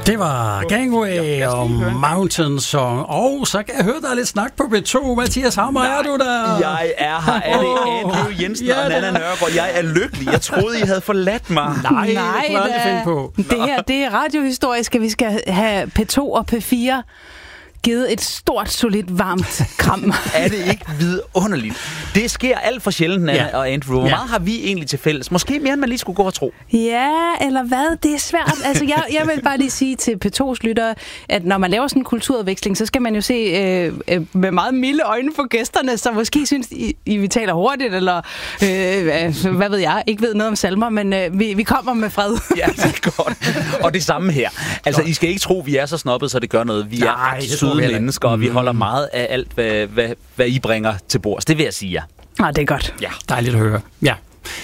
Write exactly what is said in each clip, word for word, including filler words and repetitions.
Det var Gangway og Mountain Song. Og så kan jeg høre, der er lidt snak på B to. Mathias Hammer, er du der? Jeg er her. Er det Andrew Jensen ja, og Nanna Nørgaard? Jeg er lykkelig. Jeg troede, I havde forladt mig. Nej, Nej det kunne jeg aldrig finde på. Det her, det er radiohistorisk, at vi skal have P to og P fire givet et stort, solidt, varmt kram. Er det ikke vidunderligt? Det sker alt for sjældent, Nanna ja. og Andrew. Hvor ja. meget har vi egentlig til fælles? Måske mere, end man lige skulle gå og tro. Ja, eller hvad? Det er svært. Altså, jeg, jeg vil bare lige sige til P tos lyttere, at når man laver sådan en kulturudveksling, så skal man jo se øh, øh, med meget milde øjne på gæsterne, så måske synes I, I vi taler hurtigt, eller øh, hvad ved jeg, ikke ved noget om salmer, men øh, vi, vi kommer med fred. Ja, det er godt. Og det samme her. Altså, I skal ikke tro, vi er så snobbet, så det gør noget. Vi er ret søde mennesker, og vi holder meget af alt, hvad, hvad, hvad I bringer til bords. Det vil jeg sige, ja. Nå, det er godt. Ja. Dejligt at høre. Ja.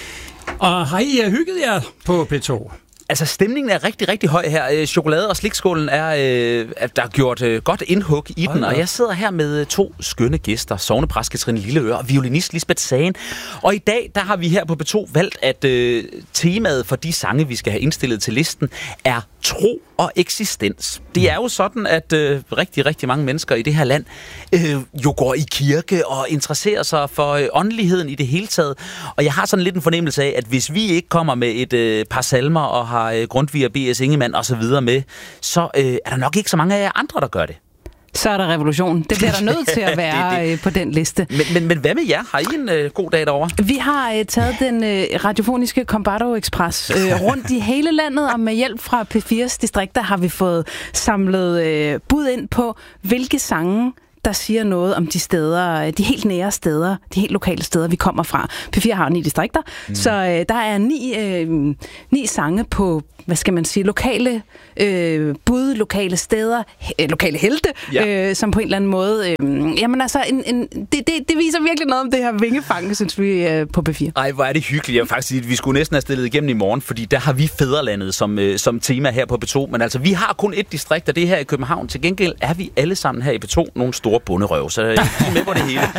Og har I uh, hygget jer på P to? Altså, stemningen er rigtig, rigtig høj her. Chokolade- og slikskålen er, øh, der er gjort øh, godt indhug i Hold den, og jeg sidder her med to skønne gæster. Sognepræst Katrine Lilleøre og violinist Lisbeth Sagen. Og i dag, der har vi her på P to valgt, at øh, temaet for de sange, vi skal have indstillet til listen, er tro og eksistens. Det er jo sådan, at øh, rigtig, rigtig mange mennesker i det her land øh, jo går i kirke og interesserer sig for øh, åndeligheden i det hele taget. Og jeg har sådan lidt en fornemmelse af, at hvis vi ikke kommer med et øh, par salmer og har øh, Grundtvig og B S Ingemann og så videre med, så øh, er der nok ikke så mange af jer andre, der gør det. Så er der revolution. Det bliver der nødt til at være det, det. på den liste. Men, men, men hvad med jer? Har I en øh, god dag derovre? Vi har øh, taget den øh, radiofoniske Combardo Express øh, rundt i hele landet, og med hjælp fra P fires distrikter har vi fået samlet øh, bud ind på, hvilke sange der siger noget om de steder, de helt nære steder, de helt lokale steder, vi kommer fra. P fire har ni distrikter, mm. så øh, der er ni, øh, ni sange på, hvad skal man sige, lokale øh, bud, lokale steder, he, lokale helte, ja. øh, som på en eller anden måde, øh, jamen altså, en, en, det, det, det viser virkelig noget om det her vingefang, synes vi, øh, på P fire. Ej, hvor er det hyggeligt. Jeg vil faktisk sige, at vi skulle næsten have stillet igennem i morgen, fordi der har vi Fædrelandet som, øh, som tema her på P to, men altså, vi har kun et distrikt, og det er her i København. Til gengæld er vi alle sammen her i P to nogle store bunderøv, så jeg er med på det hele.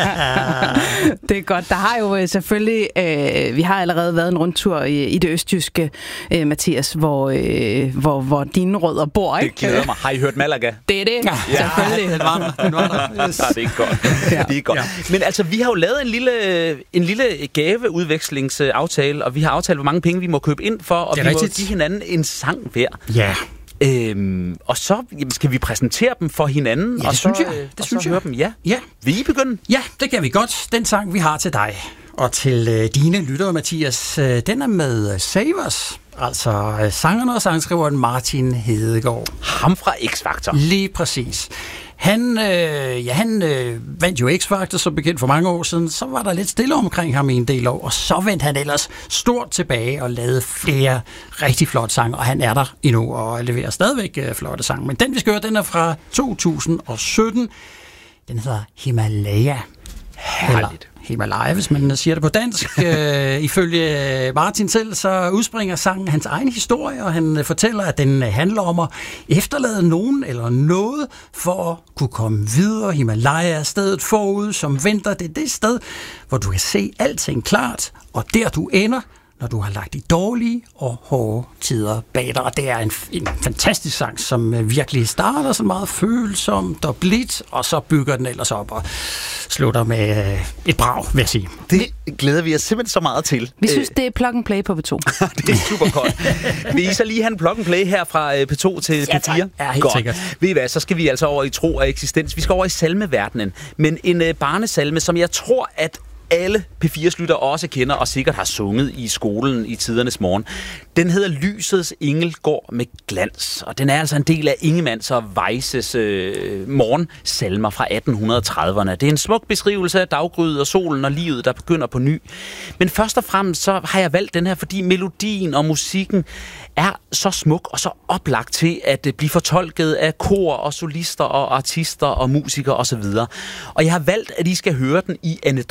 Det er godt. Der har jo selvfølgelig, øh, vi har allerede været en rundtur i, i det østjyske, øh, Mathias, hvor, øh, hvor, hvor dine rødder bor, ikke? Det glæder mig. Har I hørt Malaga? Det er det, ja, selvfølgelig. Ja, den var der. Den var der. Yes. Ja, det er godt. Ja. Det er godt. Ja. Men altså, vi har jo lavet en lille, en lille gaveudvekslingsaftale, og vi har aftalt, hvor mange penge vi må købe ind for, og vi rigtigt. må give hinanden en sang hver. Ja. Øhm, og så jamen, skal vi præsentere dem for hinanden, ja, det og synes så, jeg. Det og synes så jeg. høre dem. Ja. Ja. Vil I begynde? Ja, det kan vi godt. Den sang, vi har til dig og til øh, dine lyttere, Mathias, øh, den er med Savers. Altså øh, sangeren og sangskriveren Martin Hedegaard. Ham fra X-Factor. Lige præcis. Han, øh, ja, han øh, vandt jo X-Factor, som bekendt for mange år siden. Så var der lidt stille omkring ham i en del år, og så vendte han ellers stort tilbage og lavede flere rigtig flotte sange, og han er der endnu og leverer stadigvæk øh, flotte sange. Men den, vi skal høre, den er fra to tusind og sytten. Den hedder Himalaya. Herligt. Himalaya, hvis man siger det på dansk. øh, ifølge Martin selv, så udspringer sangen hans egen historie, og han fortæller, at den handler om at efterlade nogen eller noget for at kunne komme videre. Himalaya er stedet forud, som venter. Det er det sted, hvor du kan se alting klart, og der du ender, når du har lagt de dårlige og hårde tider bag dig. Og det er en, en fantastisk sang, som virkelig starter så meget følsomt og blidt, og så bygger den ellers op og slutter med et brag, vil jeg sige. Det glæder vi os simpelthen så meget til. Vi synes, det er plug and play på P to. Det er super godt. Vil I så lige have en plug and play her fra P to til ja, P fire? Ja, helt godt. sikkert. Ved I hvad, så skal vi altså over i tro og eksistens. Vi skal over i salmeverdenen. Men en uh, barnesalme, som jeg tror, at alle P fires lytter også kender og sikkert har sunget i skolen i tidernes morgen. Den hedder Lysets engel går med glans, og den er altså en del af Ingemanns og Weisses øh, morgensalmer fra atten trediverne. Det er en smuk beskrivelse af daggryet og solen og livet, der begynder på ny. Men først og fremmest så har jeg valgt den her, fordi melodien og musikken er så smuk og så oplagt til at blive fortolket af kor og solister og artister og musikere osv. Og jeg har valgt, at I skal høre den i Anne Dorthe Michaelsen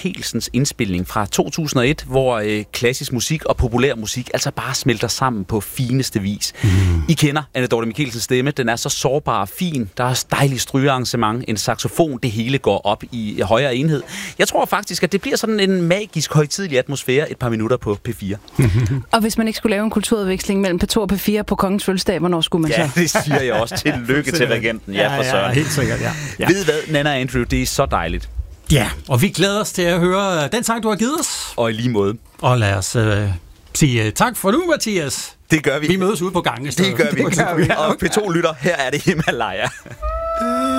Mikkelsens indspilning fra to tusind og et, hvor øh, klassisk musik og populær musik altså bare smelter sammen på fineste vis. Mm. I kender Anne Dorthe Mikkelsens stemme. Den er så sårbar og fin. Der er dejligt strygearrangement, en saxofon. Det hele går op i højere enhed. Jeg tror faktisk, at det bliver sådan en magisk højtidelig atmosfære et par minutter på P fire. Og hvis man ikke skulle lave en kulturudveksling mellem P to og P fire på Kongens fødselsdag, hvornår skulle man så? Ja, det siger jeg også. Tillykke til regenten. Ja, for søren. Ja, helt sikkert, ja. ja. Ved hvad, Nanna og Andrew, det er så dejligt. Ja, og vi glæder os til at høre den sang, du har givet os. Og i lige måde. Og lad os øh, sige tak for nu, Mathias. Det gør vi. Vi mødes ude på gangen i stedet. Det gør vi. Det gør vi. Og P to lytter, her er det Himalaya.